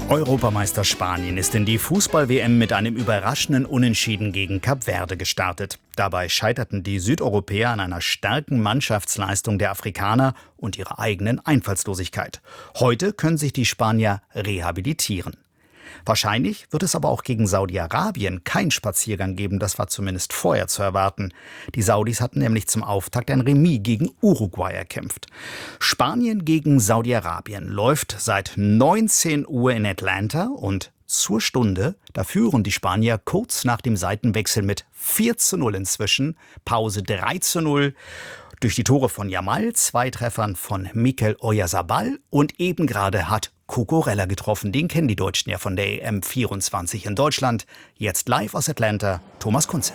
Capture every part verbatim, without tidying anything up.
Europameister Spanien ist in die Fußball-W M mit einem überraschenden Unentschieden gegen Kap Verde gestartet. Dabei scheiterten die Südeuropäer an einer starken Mannschaftsleistung der Afrikaner und ihrer eigenen Einfallslosigkeit. Heute können sich die Spanier rehabilitieren. Wahrscheinlich wird es aber auch gegen Saudi-Arabien keinen Spaziergang geben, das war zumindest vorher zu erwarten. Die Saudis hatten nämlich zum Auftakt ein Remis gegen Uruguay erkämpft. Spanien gegen Saudi-Arabien läuft seit neunzehn Uhr in Atlanta und zur Stunde, da führen die Spanier kurz nach dem Seitenwechsel mit vier zu null inzwischen, Pause drei zu null. Durch die Tore von Yamal, zwei Treffern von Mikel Oyarzabal und eben gerade hat Cucurella getroffen. Den kennen die Deutschen ja von der E M vierundzwanzig in Deutschland. Jetzt live aus Atlanta, Thomas Kunze.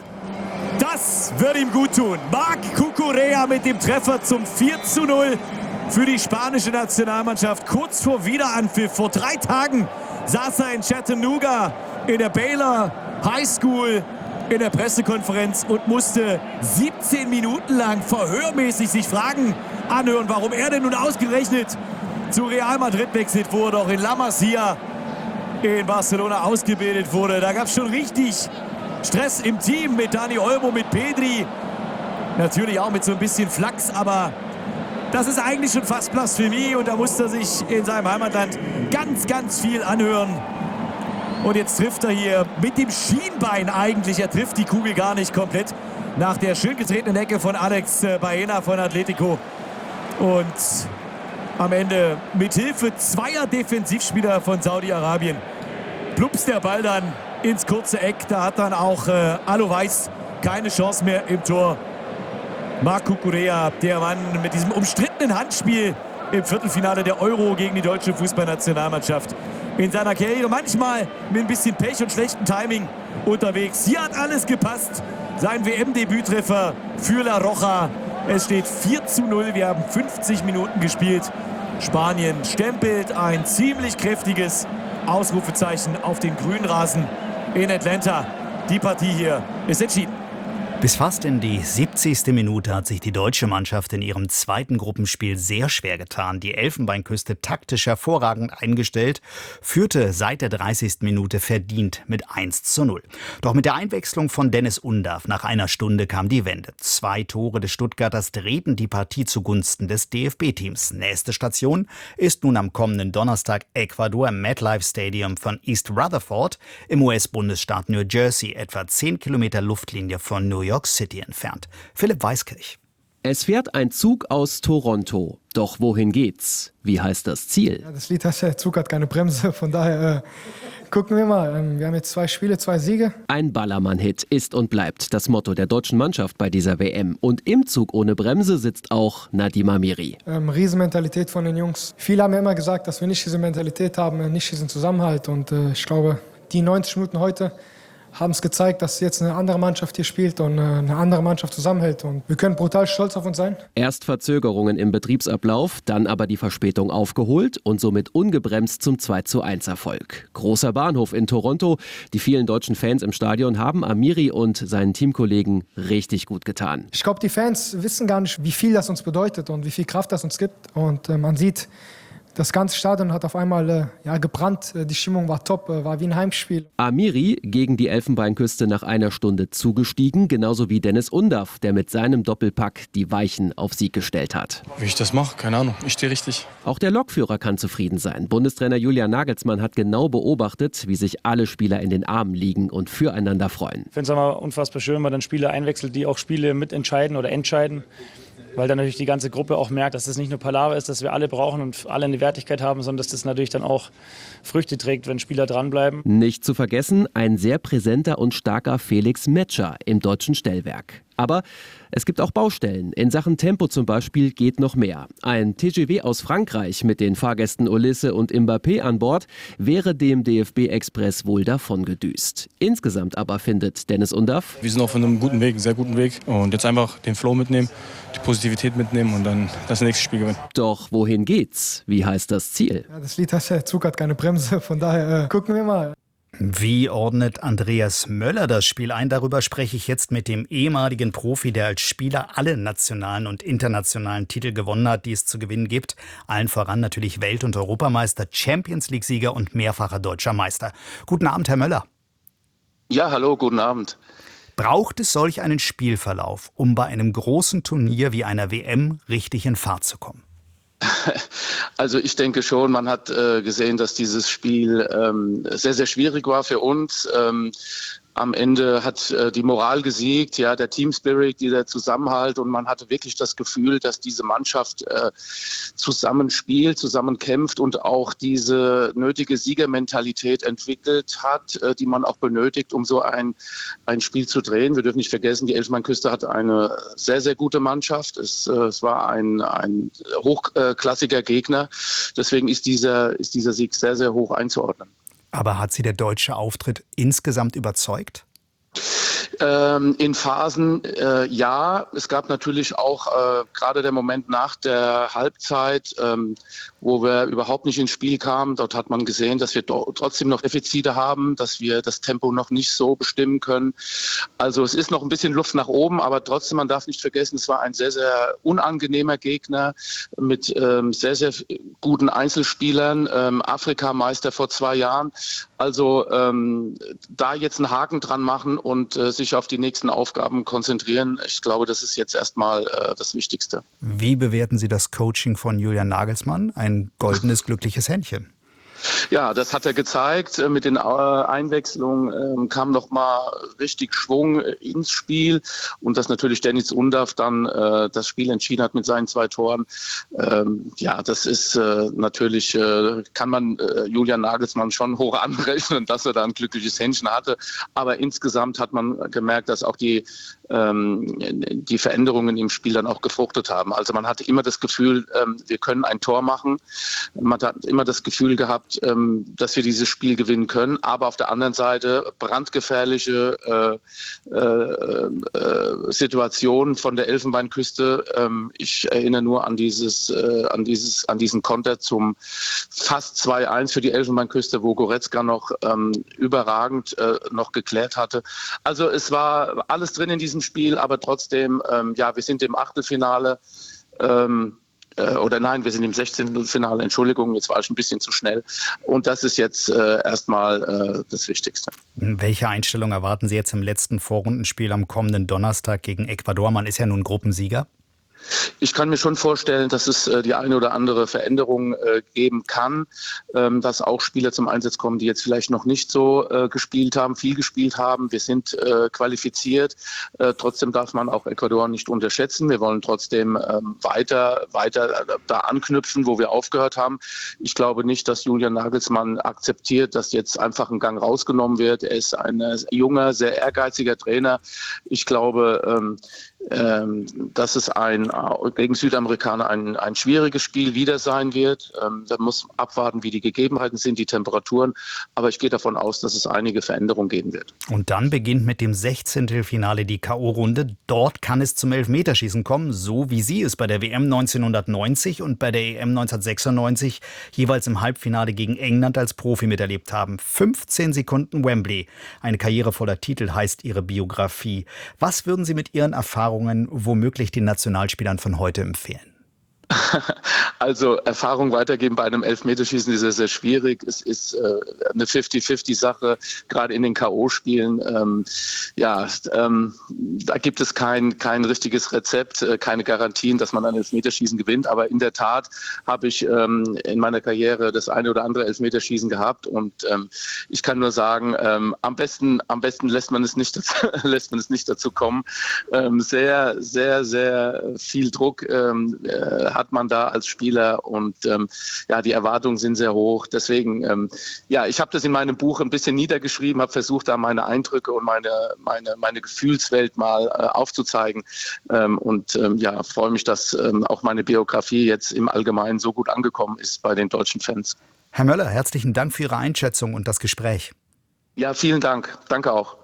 Das wird ihm gut tun. Marc Cucurella mit dem Treffer zum vier zu null für die spanische Nationalmannschaft. Kurz vor Wiederanpfiff, vor drei Tagen saß er in Chattanooga in der Baylor High School in der Pressekonferenz und musste siebzehn Minuten lang verhörmäßig sich Fragen anhören, warum er denn nun ausgerechnet zu Real Madrid wechselt, wo er doch in La Masia in Barcelona ausgebildet wurde. Da gab es schon richtig Stress im Team mit Dani Olmo, mit Pedri. Natürlich auch mit so ein bisschen Flachs, aber das ist eigentlich schon fast Blasphemie und da musste er sich in seinem Heimatland ganz, ganz viel anhören. Und jetzt trifft er hier mit dem Schienbein eigentlich. Er trifft die Kugel gar nicht komplett. Nach der schön getretenen Ecke von Alex Baena von Atletico. Und am Ende mit Hilfe zweier Defensivspieler von Saudi-Arabien plups der Ball dann ins kurze Eck. Da hat dann auch äh, Alo Weiß keine Chance mehr im Tor. Marc Cucurella, der Mann mit diesem umstrittenen Handspiel im Viertelfinale der Euro gegen die deutsche Fußballnationalmannschaft. In seiner Karriere manchmal mit ein bisschen Pech und schlechtem Timing unterwegs. Hier hat alles gepasst. Sein W M-Debüttreffer für La Roja. Es steht vier zu null. Wir haben fünfzig Minuten gespielt. Spanien stempelt ein ziemlich kräftiges Ausrufezeichen auf den grünen Rasen in Atlanta. Die Partie hier ist entschieden. Bis fast in die siebzigste Minute hat sich die deutsche Mannschaft in ihrem zweiten Gruppenspiel sehr schwer getan. Die Elfenbeinküste taktisch hervorragend eingestellt, führte seit der dreißigsten Minute verdient mit eins zu null. Doch mit der Einwechslung von Deniz Undav nach einer Stunde kam die Wende. Zwei Tore des Stuttgarters drehten die Partie zugunsten des D F B-Teams. Nächste Station ist nun am kommenden Donnerstag Ecuador im MetLife Stadium von East Rutherford im U S-Bundesstaat New Jersey, etwa zehn Kilometer Luftlinie von New York City entfernt. Philipp Weiskirch. Es fährt ein Zug aus Toronto. Doch wohin geht's? Wie heißt das Ziel? Ja, das Lied heißt, der Zug hat keine Bremse. Von daher äh, gucken wir mal. Ähm, wir haben jetzt zwei Spiele, zwei Siege. Ein Ballermann-Hit ist und bleibt das Motto der deutschen Mannschaft bei dieser W M. Und im Zug ohne Bremse sitzt auch Nadim Amiri. Ähm, Riesenmentalität von den Jungs. Viele haben ja immer gesagt, dass wir nicht diese Mentalität haben, nicht diesen Zusammenhalt. Und äh, ich glaube, die neunzig Minuten heute haben es gezeigt, dass jetzt eine andere Mannschaft hier spielt und eine andere Mannschaft zusammenhält. Und wir können brutal stolz auf uns sein. Erst Verzögerungen im Betriebsablauf, dann aber die Verspätung aufgeholt und somit ungebremst zum zwei zu eins Erfolg. Großer Bahnhof in Toronto. Die vielen deutschen Fans im Stadion haben Amiri und seinen Teamkollegen richtig gut getan. Ich glaube, die Fans wissen gar nicht, wie viel das uns bedeutet und wie viel Kraft das uns gibt. Und äh, man sieht, das ganze Stadion hat auf einmal äh, ja, gebrannt. Die Stimmung war top, äh, war wie ein Heimspiel. Amiri gegen die Elfenbeinküste nach einer Stunde zugestiegen, genauso wie Deniz Undav, der mit seinem Doppelpack die Weichen auf Sieg gestellt hat. Wie ich das mache, keine Ahnung, ich stehe richtig. Auch der Lokführer kann zufrieden sein. Bundestrainer Julian Nagelsmann hat genau beobachtet, wie sich alle Spieler in den Armen liegen und füreinander freuen. Ich finde es aber unfassbar schön, wenn man dann Spieler einwechselt, die auch Spiele mitentscheiden oder entscheiden. Weil dann natürlich die ganze Gruppe auch merkt, dass das nicht nur Palaver ist, dass wir alle brauchen und alle eine Wertigkeit haben, sondern dass das natürlich dann auch Früchte trägt, wenn Spieler dranbleiben. Nicht zu vergessen, ein sehr präsenter und starker Felix Metscher im deutschen Stellwerk. Aber es gibt auch Baustellen. In Sachen Tempo zum Beispiel geht noch mehr. Ein T G V aus Frankreich mit den Fahrgästen Olisse und Mbappé an Bord wäre dem D F B-Express wohl davongedüst. Insgesamt aber findet Deniz Undav: Wir sind auf einem guten Weg, einen sehr guten Weg. Und jetzt einfach den Flow mitnehmen, die Positivität mitnehmen und dann das nächste Spiel gewinnen. Doch wohin geht's? Wie heißt das Ziel? Ja, das Lied heißt, der Zug hat keine Bremse. Von daher äh, gucken wir mal. Wie ordnet Andreas Möller das Spiel ein? Darüber spreche ich jetzt mit dem ehemaligen Profi, der als Spieler alle nationalen und internationalen Titel gewonnen hat, die es zu gewinnen gibt. Allen voran natürlich Welt- und Europameister, Champions-League-Sieger und mehrfacher deutscher Meister. Guten Abend, Herr Möller. Ja, hallo, guten Abend. Braucht es solch einen Spielverlauf, um bei einem großen Turnier wie einer W M richtig in Fahrt zu kommen? Also ich denke schon, man hat äh, gesehen, dass dieses Spiel ähm, sehr, sehr schwierig war für uns. Ähm, Am Ende hat äh, die Moral gesiegt, ja, der Team Spirit, dieser Zusammenhalt, und man hatte wirklich das Gefühl, dass diese Mannschaft äh, zusammenspielt, zusammenkämpft und auch diese nötige Siegermentalität entwickelt hat, äh, die man auch benötigt, um so ein, ein Spiel zu drehen. Wir dürfen nicht vergessen, die Elfenbeinküste hat eine sehr, sehr gute Mannschaft. Es, äh, es war ein, ein hochklassiger Gegner. Deswegen ist dieser, ist dieser Sieg sehr, sehr hoch einzuordnen. Aber hat Sie der deutsche Auftritt insgesamt überzeugt? Ähm, in Phasen äh, ja. Es gab natürlich auch äh, gerade der Moment nach der Halbzeit, ähm, wo wir überhaupt nicht ins Spiel kamen. Dort hat man gesehen, dass wir do- trotzdem noch Defizite haben, dass wir das Tempo noch nicht so bestimmen können. Also es ist noch ein bisschen Luft nach oben, aber trotzdem, man darf nicht vergessen, es war ein sehr, sehr unangenehmer Gegner mit ähm, sehr, sehr guten Einzelspielern, ähm, Afrikameister vor zwei Jahren. Also ähm, da jetzt einen Haken dran machen und äh, sich auf die nächsten Aufgaben konzentrieren, ich glaube, das ist jetzt erstmal äh, das Wichtigste. Wie bewerten Sie das Coaching von Julian Nagelsmann? Ein goldenes, glückliches Händchen. Ja, das hat er gezeigt. Mit den Einwechslungen kam noch mal richtig Schwung ins Spiel. Und dass natürlich Deniz Undav dann äh, das Spiel entschieden hat mit seinen zwei Toren. Ähm, ja, das ist äh, natürlich, äh, kann man äh, Julian Nagelsmann schon hoch anrechnen, dass er da ein glückliches Händchen hatte. Aber insgesamt hat man gemerkt, dass auch die, ähm, die Veränderungen im Spiel dann auch gefruchtet haben. Also man hatte immer das Gefühl, ähm, wir können ein Tor machen. Man hat immer das Gefühl gehabt, dass wir dieses Spiel gewinnen können, aber auf der anderen Seite brandgefährliche äh, äh, äh, Situationen von der Elfenbeinküste. Ähm, ich erinnere nur an dieses, äh, an dieses, an diesen Konter zum fast zwei eins für die Elfenbeinküste, wo Goretzka noch ähm, überragend äh, noch geklärt hatte. Also es war alles drin in diesem Spiel, aber trotzdem, ähm, ja, wir sind im Achtelfinale. Ähm, Oder nein, wir sind im Sechzehntelfinale, Entschuldigung, jetzt war ich ein bisschen zu schnell. Und das ist jetzt äh, erstmal äh, das Wichtigste. Welche Einstellung erwarten Sie jetzt im letzten Vorrundenspiel am kommenden Donnerstag gegen Ecuador? Man ist ja nun Gruppensieger. Ich kann mir schon vorstellen, dass es äh, die eine oder andere Veränderung äh, geben kann, ähm, dass auch Spieler zum Einsatz kommen, die jetzt vielleicht noch nicht so äh, gespielt haben, viel gespielt haben. Wir sind äh, qualifiziert. Äh, trotzdem darf man auch Ecuador nicht unterschätzen. Wir wollen trotzdem ähm, weiter, weiter da anknüpfen, wo wir aufgehört haben. Ich glaube nicht, dass Julian Nagelsmann akzeptiert, dass jetzt einfach ein Gang rausgenommen wird. Er ist ein junger, sehr ehrgeiziger Trainer. Ich glaube, ähm, ähm, dass es ein gegen Südamerikaner ein, ein schwieriges Spiel wieder sein wird. Ähm, da muss abwarten, wie die Gegebenheiten sind, die Temperaturen. Aber ich gehe davon aus, dass es einige Veränderungen geben wird. Und dann beginnt mit dem Sechzehntelfinale die K O-Runde. Dort kann es zum Elfmeterschießen kommen, so wie Sie es bei der W M neunzehnhundertneunzig und bei der E M neunzehnhundertsechsundneunzig jeweils im Halbfinale gegen England als Profi miterlebt haben. fünfzehn Sekunden Wembley. Eine Karriere voller Titel heißt Ihre Biografie. Was würden Sie mit Ihren Erfahrungen womöglich den Nationalspielern von heute empfehlen? Also Erfahrung weitergeben bei einem Elfmeterschießen ist sehr, sehr schwierig. Es ist äh, eine fünfzig-fünfzig-Sache, gerade in den K O-Spielen. Ähm, ja, ähm, da gibt es kein, kein richtiges Rezept, äh, keine Garantien, dass man ein Elfmeterschießen gewinnt. Aber in der Tat habe ich ähm, in meiner Karriere das eine oder andere Elfmeterschießen gehabt. Und ähm, ich kann nur sagen, ähm, am besten, am besten lässt man es nicht, lässt man es nicht dazu kommen. Ähm, sehr, sehr, sehr viel Druck ähm, äh, hat man da als Spieler und ähm, ja, die Erwartungen sind sehr hoch. Deswegen, ähm, ja, ich habe das in meinem Buch ein bisschen niedergeschrieben, habe versucht, da meine Eindrücke und meine, meine, meine Gefühlswelt mal äh, aufzuzeigen ähm, und ähm, ja, freue mich, dass ähm, auch meine Biografie jetzt im Allgemeinen so gut angekommen ist bei den deutschen Fans. Herr Möller, herzlichen Dank für Ihre Einschätzung und das Gespräch. Ja, vielen Dank. Danke auch.